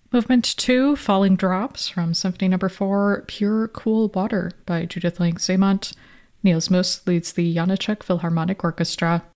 Movement 2, Falling Drops from Symphony Number 4, Pure Cool Water by Judith Lang Zemont. Niels Moos leads the Janáček Philharmonic Orchestra.